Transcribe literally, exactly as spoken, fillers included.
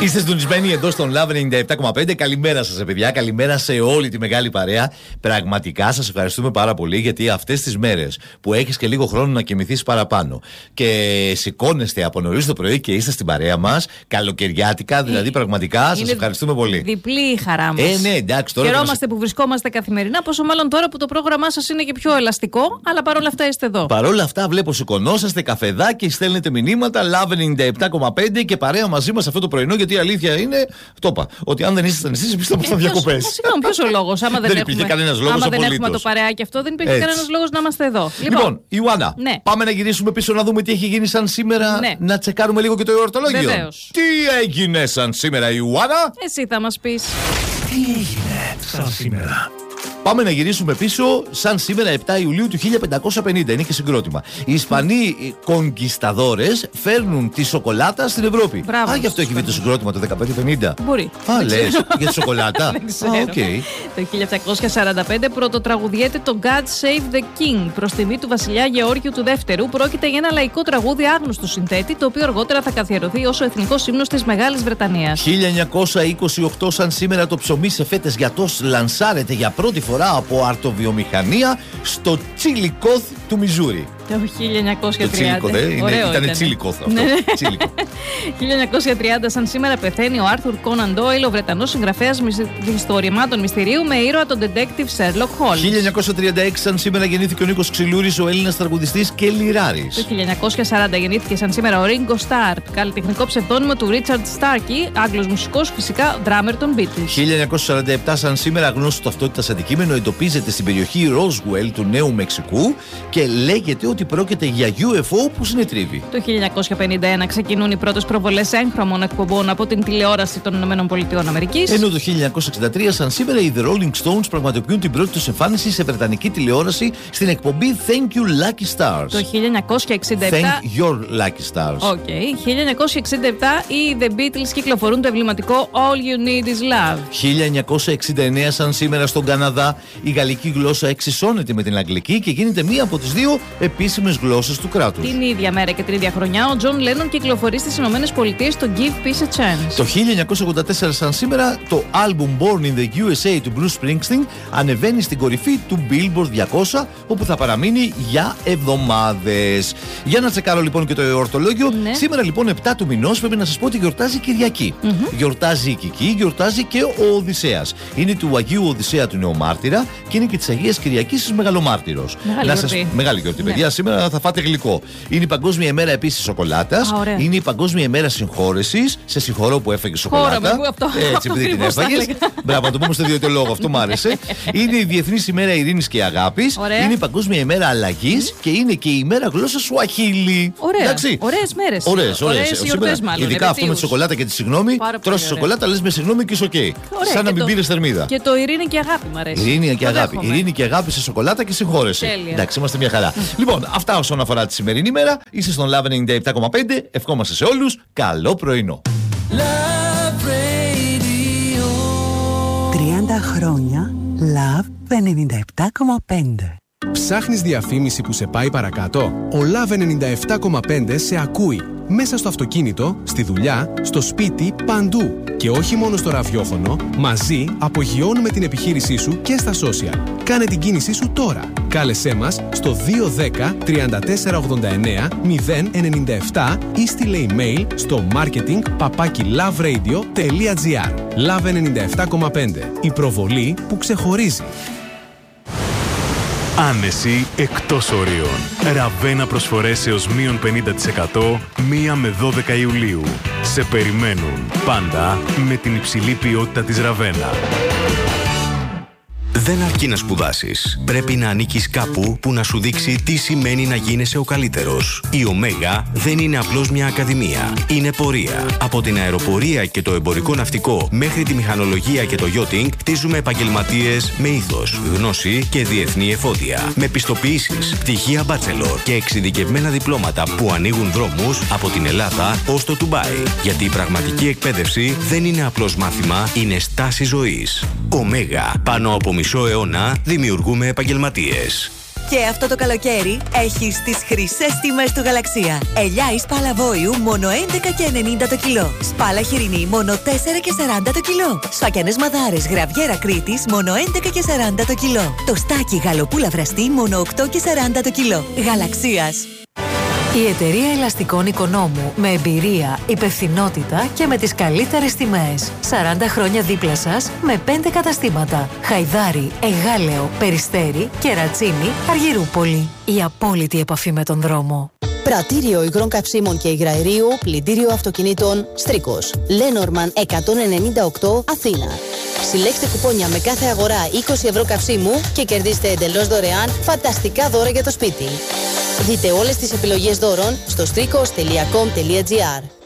Είστε συντονισμένοι εδώ στον Love ενενήντα επτά κόμμα πέντε. Καλημέρα σας, παιδιά. Καλημέρα σε όλη τη μεγάλη παρέα. Πραγματικά σας ευχαριστούμε πάρα πολύ, γιατί αυτές τις μέρες που έχεις και λίγο χρόνο να κοιμηθείς παραπάνω και σηκώνεστε από νωρίς το πρωί και είστε στην παρέα μας, καλοκαιριάτικα, δηλαδή πραγματικά σας ευχαριστούμε πολύ. Διπλή η χαρά μας. Ε, ναι, εντάξει, τώρα χαιρόμαστε που βρισκόμαστε καθημερινά, πόσο μάλλον τώρα που το πρόγραμμά σας είναι και πιο ελαστικό, αλλά παρόλα αυτά είστε εδώ. Παρόλα αυτά, βλέπω σηκωνόσαστε καφεδάκι, στέλνετε μηνύματα. Love ενενήντα επτά κόμμα πέντε και παρέα μαζί μας αυτό το πρωινό, γιατί η αλήθεια είναι, το είπα, ότι αν δεν ήσασταν εσείς, εμείς θα ήμασταν διακοπές. Συγγνώμη, ποιος ο λόγος, άμα δεν, δεν έχουμε, υπήρχε κανένας λόγος, άμα δεν απολύτως. έχουμε το παρεάκι αυτό, δεν υπήρχε κανένας λόγος να είμαστε εδώ. Λοιπόν, λοιπόν Ιωάννα, ναι. πάμε να γυρίσουμε πίσω να δούμε τι έχει γίνει σαν σήμερα. Ναι. Να τσεκάρουμε λίγο και το εορτολόγιο. Βεβαίως. Τι έγινε σαν σήμερα, Ιωάννα? Εσύ θα μας πεις. Τι έγινε σαν σήμερα? Πάμε να γυρίσουμε πίσω σαν σήμερα επτά Ιουλίου του χίλια πεντακόσια πενήντα. Είναι και συγκρότημα. Οι Ισπανοί κονκισταδόρες φέρνουν τη σοκολάτα στην Ευρώπη. Μπράβο. Α, γι' αυτό έχει βγει το συγκρότημα το δεκαπέντε πενήντα. Μπορεί. Α, λες, για τη σοκολάτα. Δεν ξέρω. Α, okay. Το χίλια επτακόσια σαράντα πέντε πρωτοτραγουδιέται το God Save the King προς τιμή του βασιλιά Γεώργιου του Δεύτερου. Πρόκειται για ένα λαϊκό τραγούδι άγνωστου συνθέτη, το οποίο αργότερα θα καθιερωθεί ως ο εθνικός ύμνος της Μεγάλης Βρετανίας. χίλια εννιακόσια είκοσι οκτώ σαν σήμερα το ψωμί σε φέτες γιατός λανσάρεται για πρώτη φορά από αρτοβιομηχανία στο Τσίλικοθ του Μιζούρι. Το χίλια εννιακόσια τριάντα. Το τσίλικο, δεν ήταν Τσίλικοθ αυτό. Ναι. Τσίλικο. χίλια εννιακόσια τριάντα σαν σήμερα πεθαίνει ο Άρθουρ Κόναν Ντόιλ, ο Βρετανός συγγραφέας ιστορημάτων μυστηρίου, με ήρωα τον detective Sherlock Holmes. χίλια εννιακόσια τριάντα έξι σαν σήμερα γεννήθηκε ο Νίκος Ξυλούρης, ο Έλληνας τραγουδιστής και λιράρης. Το χίλια εννιακόσια σαράντα γεννήθηκε σαν σήμερα ο Ringo Starr, καλλιτεχνικό ψευδόνυμο του Richard Starkey, Άγγλος μουσικός, φυσικά ντράμερ των Beatles. χίλια εννιακόσια σαράντα επτά σαν σήμερα γνώστο ταυτότητας αντικείμενο εντοπίζεται στην περιοχή Roswell του Νέου Μεξικού και λέγεται ότι πρόκειται για γιου εφ ο που συνετρίβει. Το χίλια εννιακόσια πενήντα ένα ξεκινούν οι πρώτες προβολές έγχρωμων εκπομπών από την τηλεόραση των ΗΠΑ. Ενώ το χίλια εννιακόσια εξήντα τρία σαν σήμερα οι The Rolling Stones πραγματοποιούν την πρώτη τους εμφάνιση σε βρετανική τηλεόραση στην εκπομπή Thank You Lucky Stars. Το χίλια εννιακόσια εξήντα επτά. Thank Your Lucky Stars. Okay. χίλια εννιακόσια εξήντα επτά οι The Beatles κυκλοφορούν το εμβληματικό All You Need Is Love. χίλια εννιακόσια εξήντα εννέα σαν σήμερα στον Καναδά η γαλλική γλώσσα εξισώνεται με την αγγλική και γίνεται μία από τις δύο επίσημες γλώσσες του κράτους. Την ίδια μέρα και την ίδια χρονιά ο Τζον Λένον κυκλοφορεί στις Ηνωμένες Πολιτείες το Give Peace a Chance. Το χίλια εννιακόσια ογδόντα τέσσερα σαν σήμερα το άλμπουμ Born in the γιου ες έι του Bruce Springsteen ανεβαίνει στην κορυφή του Billboard διακόσια, όπου θα παραμείνει για εβδομάδες. Για να τσεκάρω λοιπόν και το εορτολόγιο. Ναι. Σήμερα λοιπόν επτά του μηνός πρέπει να σας πω ότι γιορτάζει Κυριακή. Mm-hmm. Γιορτάζει η Κική, γιορτάζει και ο Οδυσσέας. Είναι του Αγίου Οδυσσέα του Νεομάρτυρα και είναι και της Αγίας Κυριακής της Μεγαλομάρτυρος. Μεγάλη να γιορτή. σας... Μεγάλη γιορτή, Ναι. παιδιά. Σήμερα θα φάτε γλυκό. Είναι η Παγκόσμια ημέρα επίσης σοκολάτας. Α, είναι η Παγκόσμια ημέρα συγχώρεσης. Σε συγχωρώ που έφαγε σοκολάτα. Χώραμε, αυτό, Έτσι, επειδή την ακριβώς έφαγες. έλεγα. Μπράβο, να το πούμε στο ιδιωτικό, αυτό μου άρεσε. Είναι η Διεθνής ημέρα ειρήνης και αγάπης. Ωραία. Είναι η Παγκόσμια ημέρα αλλαγής και είναι και η ημέρα γλώσσα Σουαχίλι. Ωραία. Εντάξει. Ωραίες μέρες. Ωραίες, ωραίες. Ωραίες γιορτές, μάλλον. Ειδικά αυτό με επαιτίους. τη σοκολάτα και τη συγγνώμη. Πάρα πολύ Τρως τη ωραία. σοκολάτα, λες με συγγνώμη και είσαι οκ. Ωραία, Σαν να και μην το- πήρες θερμίδα. Και το ειρήνη και αγάπη μου αρέσει. Ειρήνη και Το αγάπη. δέχομαι. Ειρήνη και αγάπη σε σοκολάτα και συγχώρεση. Τέλεια. Εντάξει, είμαστε μια χαρά. Λοιπόν, αυτά όσον αφορά τη σημερινή μέρα. Είσαι στον Love ενενήντα επτά κόμμα πέντε. Ευχόμαστε σε όλους καλό πρωινό. τριάντα χρόνια Love ενενήντα επτά κόμμα πέντε. Ψάχνεις διαφήμιση που σε πάει παρακάτω? Ο Love ενενήντα επτά κόμμα πέντε σε ακούει. Μέσα στο αυτοκίνητο, στη δουλειά, στο σπίτι, παντού. Και όχι μόνο στο ραδιόφωνο, μαζί απογειώνουμε την επιχείρησή σου και στα social. Κάνε την κίνησή σου τώρα. Κάλεσέ μας στο δύο ένα μηδέν τριάντα τέσσερα ογδόντα εννέα μηδέν ενενήντα επτά ή στείλε email στο marketing παπάκι loveradio τελεία gr. Love ενενήντα επτά κόμμα πέντε. Η προβολή που ξεχωρίζει. Άνεση εκτός ορίων. Ραβένα προσφορές έως μείον πενήντα τοις εκατό μία με δώδεκα Ιουλίου. Σε περιμένουν πάντα με την υψηλή ποιότητα της Ραβένα. Δεν αρκεί να σπουδάσεις. Πρέπει να ανήκεις κάπου που να σου δείξει τι σημαίνει να γίνεσαι ο καλύτερος. Η Ωμέγα δεν είναι απλώς μια ακαδημία. Είναι πορεία. Από την αεροπορία και το εμπορικό ναυτικό μέχρι τη μηχανολογία και το yachting, κτίζουμε επαγγελματίες με ήθος, γνώση και διεθνή εφόδια. Με πιστοποιήσεις, πτυχία bachelor και εξειδικευμένα διπλώματα που ανοίγουν δρόμους από την Ελλάδα ως το Ντουμπάι. Γιατί η πραγματική εκπαίδευση δεν είναι απλώς μάθημα, είναι στάση ζωής. Ωμέγα. Πάνω από μισό αιώνα δημιουργούμε επαγγελματίες. Και αυτό το καλοκαίρι έχεις τις χρυσές τιμές του Γαλαξία. Ελιά ή σπάλα βόηου μόνο έντεκα και ενενήντα το κιλό. Σπάλα χοιρινή μόνο τέσσερα και σαράντα το κιλό. Σφακιανές μαδάρες γραβιέρα Κρήτης μόνο έντεκα και σαράντα το κιλό. Το στάκι γαλοπούλα βραστή μόνο οκτώ και σαράντα το κιλό. Γαλαξίας. Η εταιρεία ελαστικών Οικονόμου, με εμπειρία, υπευθυνότητα και με τις καλύτερες τιμές. σαράντα χρόνια δίπλα σας με πέντε καταστήματα. Χαϊδάρι, Εγάλεο, Περιστέρι, Κερατσίνη, Αργυρούπολη. Η απόλυτη επαφή με τον δρόμο. Πρατήριο υγρών καυσίμων και υγραερίου, πλυντήριο αυτοκινήτων, Στρίκος. Λένορμαν εκατόν ενενήντα οκτώ, Αθήνα. Συλλέξτε κουπόνια με κάθε αγορά είκοσι ευρώ καυσίμου και κερδίστε εντελώς δωρεάν φανταστικά δώρα για το σπίτι. Δείτε όλες τις επιλογές δώρων στο strikos τελεία com τελεία gr.